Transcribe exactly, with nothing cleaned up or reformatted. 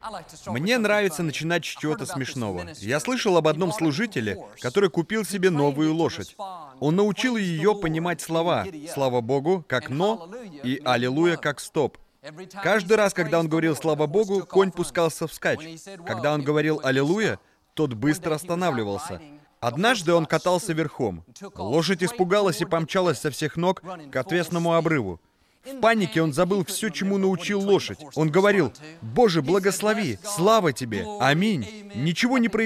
Мне нравится начинать с чего-то смешного. Я слышал об одном служителе, который купил себе новую лошадь. Он научил ее понимать слова «Слава Богу» как «но» и «Аллилуйя» как «стоп». Каждый раз, когда он говорил «Слава Богу», конь пускался вскачь. Когда он говорил «Аллилуйя», тот быстро останавливался. Однажды он катался верхом. Лошадь испугалась и помчалась со всех ног к отвесному обрыву. В панике он забыл все, чему научил лошадь. Он говорил: «Боже, благослови! Слава тебе! Аминь!» Ничего не происходило.